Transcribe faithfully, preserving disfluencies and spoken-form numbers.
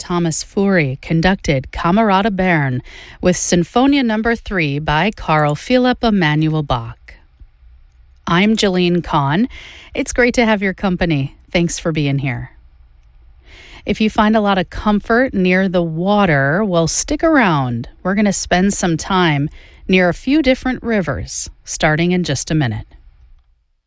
Thomas Fury conducted Camerata Bern with Sinfonia Number three by Carl Philipp Emanuel Bach. I'm Jolene Kahn. It's great to have your company. Thanks for being here. If you find a lot of comfort near the water, well, stick around. We're going to spend some time near a few different rivers, starting in just a minute.